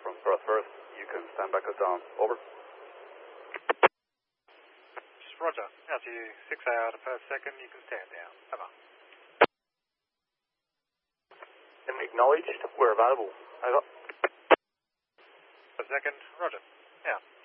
from Perth First. You can stand back or down. Over. Roger. Altitude 6 AR to Perth second, you can stand down. Over. And acknowledged, we're available. Over. Perth second, roger. Out.